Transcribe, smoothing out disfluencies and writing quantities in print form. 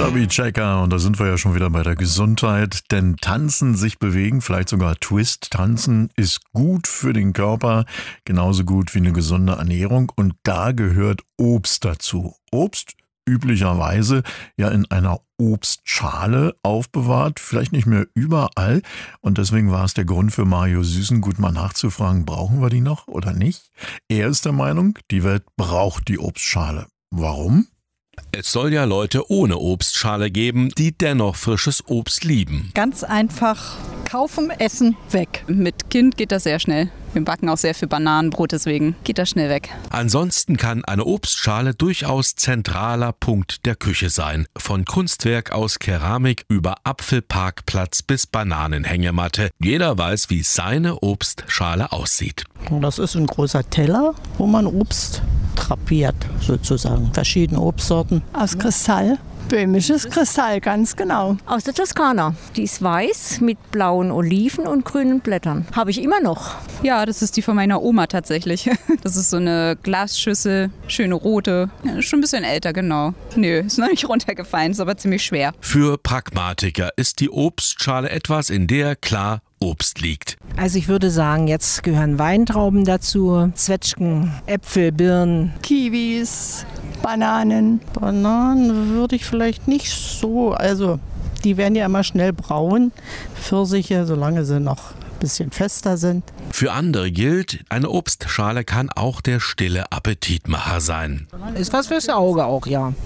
Chubby Checker, und da sind wir ja schon wieder bei der Gesundheit, denn tanzen, sich bewegen, vielleicht sogar Twist tanzen, ist gut für den Körper, genauso gut wie eine gesunde Ernährung, und da gehört Obst dazu. Obst üblicherweise ja in einer Obstschale aufbewahrt, vielleicht nicht mehr überall, und deswegen war es der Grund für Mario Süßen, gut mal nachzufragen, brauchen wir die noch oder nicht? Er ist der Meinung, die Welt braucht die Obstschale. Warum? Es soll ja Leute ohne Obstschale geben, die dennoch frisches Obst lieben. Ganz einfach kaufen, essen, weg. Mit Kind geht das sehr schnell. Wir backen auch sehr viel Bananenbrot, deswegen geht das schnell weg. Ansonsten kann eine Obstschale durchaus zentraler Punkt der Küche sein. Von Kunstwerk aus Keramik über Apfelparkplatz bis Bananenhängematte. Jeder weiß, wie seine Obstschale aussieht. Das ist ein großer Teller, wo man Obst drapiert, sozusagen. Verschiedene Obstsorten. Aus Kristall. Böhmisches Kristall, ganz genau. Aus der Toskana. Die ist weiß mit blauen Oliven und grünen Blättern. Habe ich immer noch. Ja, das ist die von meiner Oma tatsächlich. Das ist so eine Glasschüssel, schöne rote. Ja, schon ein bisschen älter, genau. Nö, ist noch nicht runtergefallen, ist aber ziemlich schwer. Für Pragmatiker ist die Obstschale etwas, in der klar Obst liegt. Also ich würde sagen, jetzt gehören Weintrauben dazu, Zwetschgen, Äpfel, Birnen. Kiwis, Bananen. Bananen würde ich vielleicht nicht so, also die werden ja immer schnell braun. Pfirsiche, solange sie noch ein bisschen fester sind. Für andere gilt, eine Obstschale kann auch der stille Appetitmacher sein. Ist was fürs Auge auch, ja.